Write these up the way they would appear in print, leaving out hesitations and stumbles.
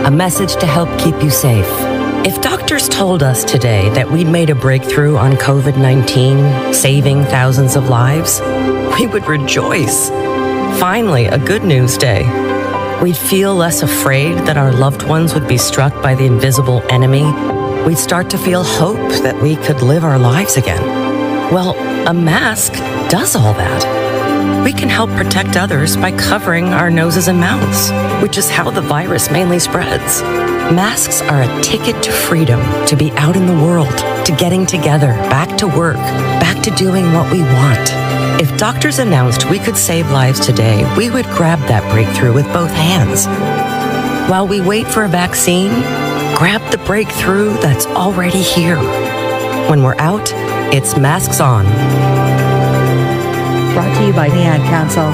a message to help keep you safe. If doctors told us today that we'd made a breakthrough on COVID-19, saving thousands of lives, we would rejoice. Finally, a good news day. We'd feel less afraid that our loved ones would be struck by the invisible enemy. We'd start to feel hope that we could live our lives again. Well, a mask does all that. We can help protect others by covering our noses and mouths, which is how the virus mainly spreads. Masks are a ticket to freedom, to be out in the world, to getting together, back to work, back to doing what we want. If doctors announced we could save lives today, we would grab that breakthrough with both hands. While we wait for a vaccine, grab the breakthrough that's already here. When we're out, it's masks on. Brought to you by the Ad Council.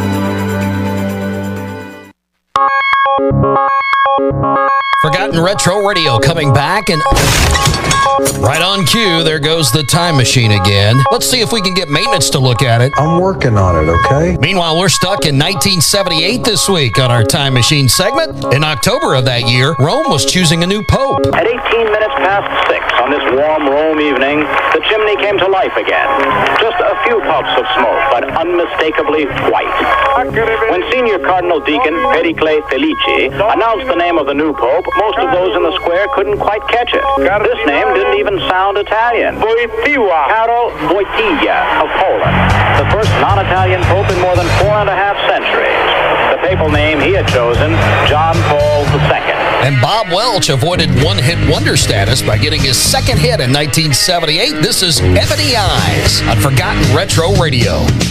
Forgotten Retro Radio coming back, and right on cue, there goes the time machine again. Let's see if we can get maintenance to look at it. I'm working on it, okay? Meanwhile, we're stuck in 1978 this week on our time machine segment. In October of that year, Rome was choosing a new pope. At 18 minutes past 6 on this warm Rome evening, the chimney came to life again. Just a few puffs of smoke, but unmistakably white. When Senior Cardinal Deacon Pericle Felici announced the name of the new pope, most of those in the square couldn't quite catch it. This name didn't even sound Italian. Karol Wojtyła of Poland, the first non-Italian pope in more than 4.5 centuries. The papal name he had chosen, John Paul II. And Bob Welch avoided one-hit wonder status by getting his second hit in 1978. This is Ebony Eyes on Forgotten Retro Radio.